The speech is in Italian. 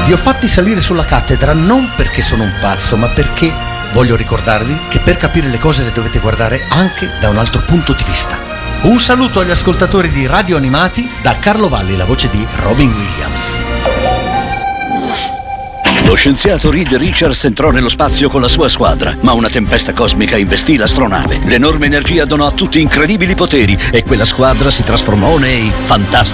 Vi ho fatti salire sulla cattedra non perché sono un pazzo, ma perché voglio ricordarvi che per capire le cose le dovete guardare anche da un altro punto di vista. Un saluto agli ascoltatori di Radio Animati da Carlo Valli, la voce di Robin Williams. Lo scienziato Reed Richards entrò nello spazio con la sua squadra, ma una tempesta cosmica investì l'astronave. L'enorme energia donò a tutti incredibili poteri e quella squadra si trasformò nei Fantastici